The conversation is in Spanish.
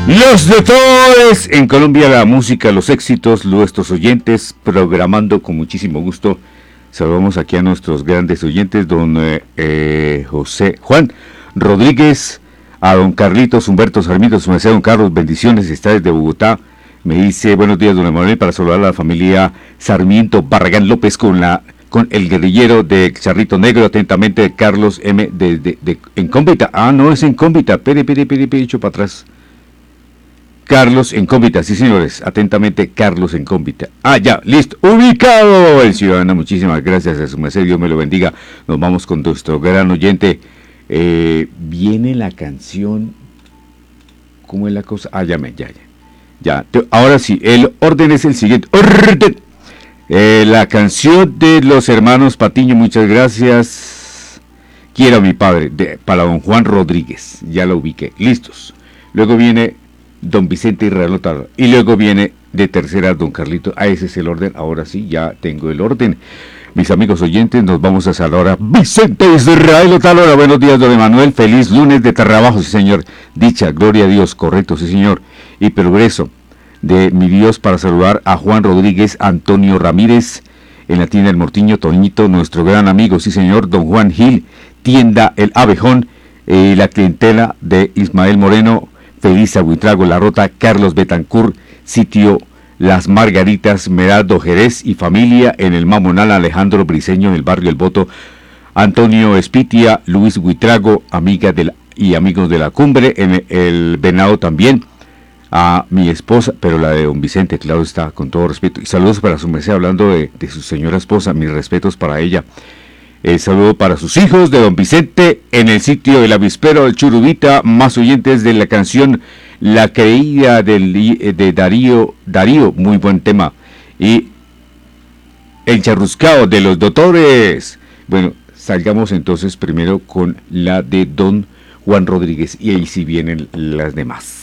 Los doctores en Colombia, la música, los éxitos, nuestros oyentes, programando con muchísimo gusto. Saludamos aquí a nuestros grandes oyentes, don José Juan Rodríguez, a don Carlitos Humberto Sarmiento, su merced, don Carlos, bendiciones, está desde Bogotá. Me dice, buenos días, don Emanuel, para saludar a la familia Sarmiento Barragán López con el guerrillero de Charrito Negro, atentamente, Carlos M. en Cómbita. Ah, no, es en Cómbita, pere, hecho para atrás. Carlos en Cómbita, sí señores, atentamente Carlos en Cómbita. Ah, ya, listo, ubicado el ciudadano, muchísimas gracias a su merced, Dios me lo bendiga. Nos vamos con nuestro gran oyente. Viene la canción, ¿cómo es la cosa? Ah, ya. Ahora sí, el orden es el siguiente. ¡Orden! La canción de los hermanos Patiño, muchas gracias. Quiero a mi padre, para don Juan Rodríguez, ya lo ubiqué, listos. Luego viene don Vicente Israel Otálora, y luego viene de tercera don Carlito. Ese es el orden. Ahora sí, ya tengo el orden. Mis amigos oyentes, nos vamos a saludar a Vicente Israel Otálora. Buenos días, don Emanuel, feliz lunes de trabajo, sí señor, dicha, gloria a Dios, correcto, sí señor, y progreso de mi Dios, para saludar a Juan Rodríguez, Antonio Ramírez, en la tienda del Mortiño, Toñito, nuestro gran amigo, sí señor, don Juan Gil, tienda El Abejón, la clientela de Ismael Moreno, Feliz Buitrago, La Rota, Carlos Betancur, sitio Las Margaritas, Meraldo Jerez y familia en el Mamonal, Alejandro Briceño en el barrio El Voto, Antonio Espitia, Luis Buitrago, amiga y amigos de la cumbre, en el Venado también, a mi esposa, pero la de don Vicente, claro está, con todo respeto, y saludos para su merced, hablando de su señora esposa, mis respetos para ella. Saludo para sus hijos de don Vicente en el sitio del avispero del Churubita, más oyentes de la canción La Creída de Darío, muy buen tema, y El Charruscao de los Doctores. Bueno, salgamos entonces primero con la de don Juan Rodríguez y ahí sí vienen las demás.